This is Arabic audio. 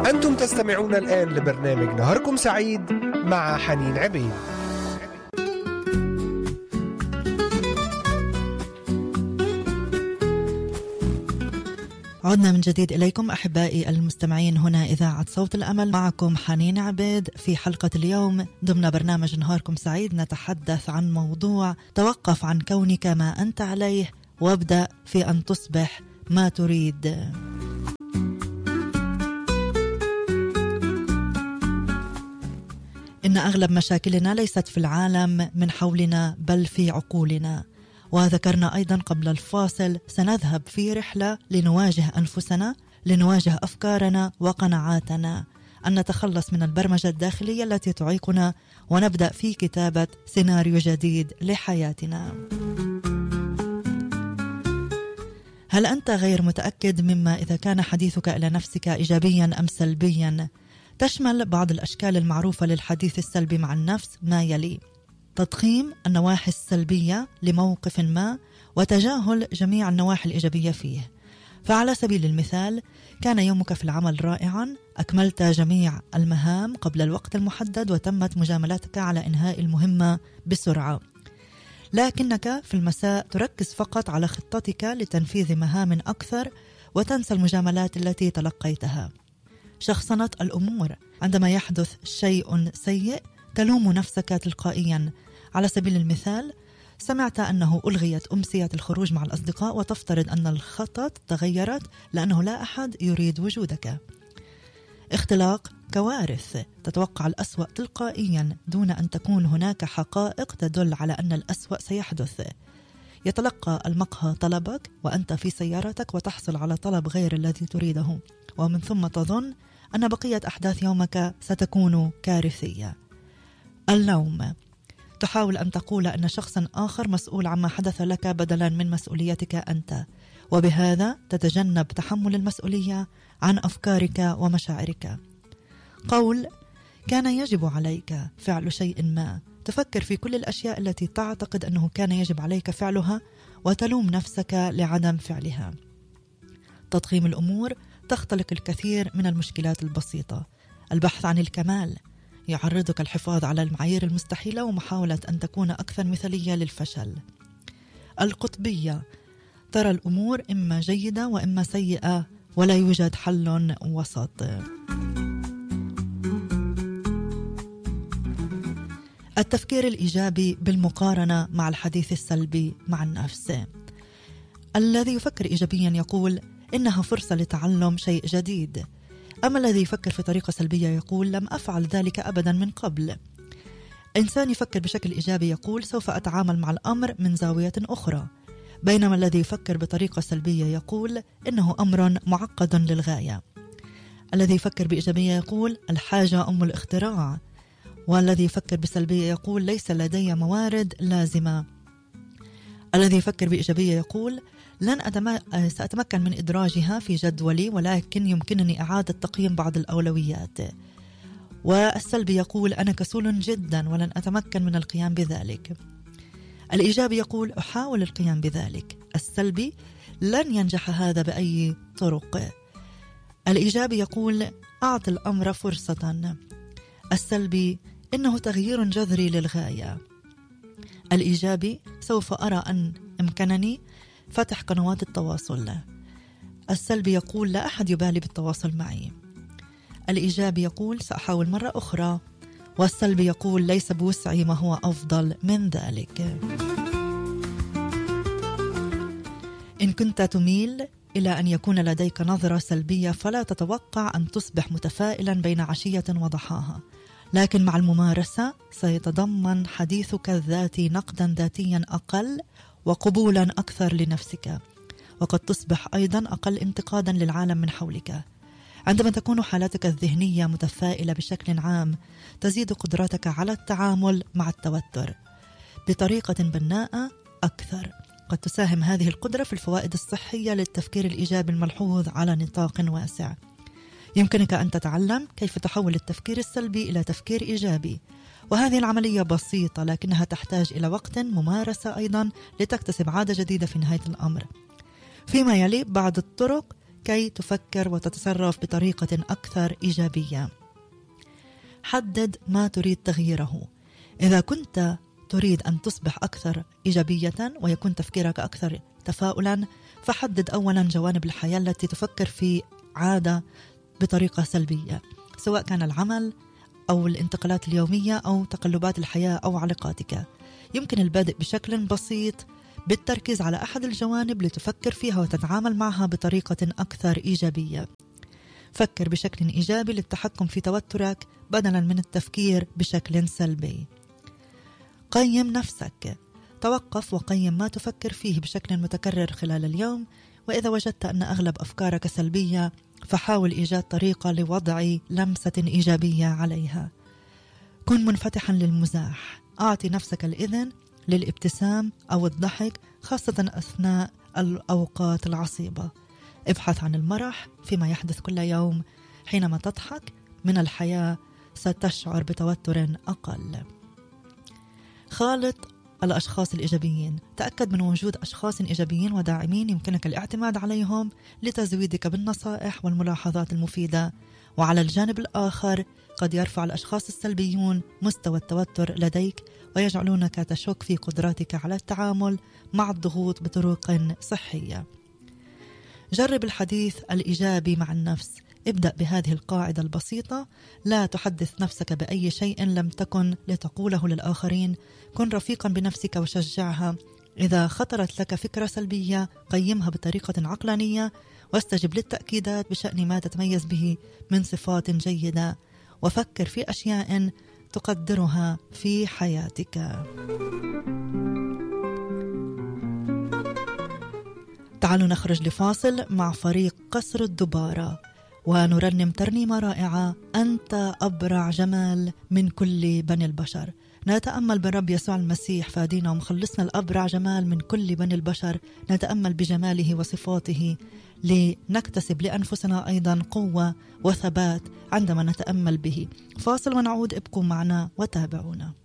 أنتم تستمعون الآن لبرنامج نهاركم سعيد مع حنين عبيد. عدنا من جديد إليكم أحبائي المستمعين، هنا إذاعة صوت الأمل، معكم حنين عبيد. في حلقة اليوم ضمن برنامج نهاركم سعيد نتحدث عن موضوع توقف عن كونك ما أنت عليه وابدأ في أن تصبح ما تريد. إن أغلب مشاكلنا ليست في العالم من حولنا بل في عقولنا. وذكرنا أيضا قبل الفاصل سنذهب في رحلة لنواجه أنفسنا، لنواجه أفكارنا وقناعاتنا، أن نتخلص من البرمجة الداخلية التي تعيقنا ونبدأ في كتابة سيناريو جديد لحياتنا. هل أنت غير متأكد مما إذا كان حديثك إلى نفسك إيجابيا أم سلبيا؟ تشمل بعض الأشكال المعروفة للحديث السلبي مع النفس ما يلي: تضخيم النواحي السلبية لموقف ما وتجاهل جميع النواحي الإيجابية فيه. فعلى سبيل المثال، كان يومك في العمل رائعا، أكملت جميع المهام قبل الوقت المحدد وتمت مجاملتك على إنهاء المهمة بسرعة، لكنك في المساء تركز فقط على خطتك لتنفيذ مهام أكثر وتنسى المجاملات التي تلقيتها. شخصنة الأمور: عندما يحدث شيء سيء تلوم نفسك تلقائيا. على سبيل المثال، سمعت أنه ألغيت أمسية الخروج مع الأصدقاء وتفترض أن الخطط تغيرت لأنه لا أحد يريد وجودك. اختلاق كوارث: تتوقع الأسوأ تلقائيا دون أن تكون هناك حقائق تدل على أن الأسوأ سيحدث. يتلقى المقهى طلبك وأنت في سيارتك وتحصل على طلب غير الذي تريده، ومن ثم تظن أن بقية أحداث يومك ستكون كارثية. اللوم: تحاول أن تقول أن شخصا آخر مسؤول عما حدث لك بدلا من مسؤوليتك أنت، وبهذا تتجنب تحمل المسؤولية عن أفكارك ومشاعرك. قول: كان يجب عليك فعل شيء ما. تفكر في كل الأشياء التي تعتقد أنه كان يجب عليك فعلها وتلوم نفسك لعدم فعلها. تضخيم الأمور: تختلق الكثير من المشكلات البسيطة. البحث عن الكمال يعرضك الحفاظ على المعايير المستحيلة ومحاولة أن تكون أكثر مثالية للفشل. القطبية: ترى الأمور إما جيدة وإما سيئة ولا يوجد حل وسط. التفكير الإيجابي بالمقارنة مع الحديث السلبي مع النفس: الذي يفكر إيجابيا يقول إنها فرصة لتعلم شيء جديد، أما الذي يفكر في طريقة سلبية يقول لم أفعل ذلك أبدا من قبل. إنسان يفكر بشكل إيجابي يقول سوف أتعامل مع الأمر من زاوية أخرى، بينما الذي يفكر بطريقة سلبية يقول إنه أمر معقد للغاية. الذي يفكر بإيجابية يقول الحاجة أم الاختراع، والذي يفكر بسلبية يقول ليس لدي موارد لازمة. الذي يفكر بإيجابية يقول سأتمكن من إدراجها في جدولي، ولكن يمكنني إعادة تقييم بعض الأولويات. والسلبي يقول أنا كسول جدا ولن أتمكن من القيام بذلك. الإيجابي يقول أحاول القيام بذلك. السلبي لن ينجح هذا بأي طرق. الإيجابي يقول أعطي الأمر فرصة. السلبي إنه تغيير جذري للغاية. الإيجابي سوف أرى أن أمكنني فتح قنوات التواصل. السلبي يقول لا أحد يبالي بالتواصل معي. الإيجابي يقول سأحاول مرة أخرى. والسلبي يقول ليس بوسعي ما هو أفضل من ذلك. إن كنت تميل إلى أن يكون لديك نظرة سلبية فلا تتوقع أن تصبح متفائلا بين عشية وضحاها، لكن مع الممارسة سيتضمن حديثك الذاتي نقدا ذاتيا أقل وقبولا أكثر لنفسك، وقد تصبح أيضا أقل انتقادا للعالم من حولك. عندما تكون حالتك الذهنية متفائلة بشكل عام تزيد قدرتك على التعامل مع التوتر بطريقة بناءة أكثر. قد تساهم هذه القدرة في الفوائد الصحية للتفكير الإيجابي الملحوظ على نطاق واسع. يمكنك أن تتعلم كيف تحول التفكير السلبي إلى تفكير إيجابي، وهذه العملية بسيطة لكنها تحتاج إلى وقت ممارسة أيضا لتكتسب عادة جديدة في نهاية الأمر. فيما يلي بعض الطرق كي تفكر وتتصرف بطريقة أكثر إيجابية. حدد ما تريد تغييره. إذا كنت تريد أن تصبح أكثر إيجابية ويكون تفكيرك أكثر تفاؤلا، فحدد أولا جوانب الحياة التي تفكر في عادة بطريقة سلبية، سواء كان العمل أو الانتقالات اليومية أو تقلبات الحياة أو علاقاتك. يمكن البدء بشكل بسيط بالتركيز على أحد الجوانب لتفكر فيها وتتعامل معها بطريقة أكثر إيجابية. فكر بشكل إيجابي للتحكم في توترك بدلا من التفكير بشكل سلبي. قيم نفسك. توقف وقيم ما تفكر فيه بشكل متكرر خلال اليوم، وإذا وجدت أن أغلب أفكارك سلبية فحاول إيجاد طريقة لوضع لمسة إيجابية عليها. كن منفتحا للمزاح. أعطي نفسك الإذن للابتسام أو الضحك، خاصة أثناء الأوقات العصيبة. ابحث عن المرح فيما يحدث كل يوم. حينما تضحك من الحياة ستشعر بتوتر أقل. خالط الأشخاص الإيجابيين. تأكد من وجود أشخاص إيجابيين وداعمين يمكنك الاعتماد عليهم لتزويدك بالنصائح والملاحظات المفيدة. وعلى الجانب الآخر قد يرفع الأشخاص السلبيون مستوى التوتر لديك ويجعلونك تشك في قدراتك على التعامل مع الضغوط بطرق صحية. جرب الحديث الإيجابي مع النفس. ابدأ بهذه القاعدة البسيطة: لا تحدث نفسك بأي شيء لم تكن لتقوله للآخرين. كن رفيقا بنفسك وشجعها. إذا خطرت لك فكرة سلبية قيمها بطريقة عقلانية واستجب للتأكيدات بشأن ما تتميز به من صفات جيدة، وفكر في أشياء تقدرها في حياتك. تعالوا نخرج لفاصل مع فريق قصر الدبارة ونرنم ترنيمة رائعة: أنت أبرع جمال من كل بني البشر. نتأمل بالرب يسوع المسيح فادينا ومخلصنا الأبرع جمال من كل بني البشر. نتأمل بجماله وصفاته لنكتسب لأنفسنا أيضا قوة وثبات عندما نتأمل به. فاصل ونعود، ابقوا معنا وتابعونا.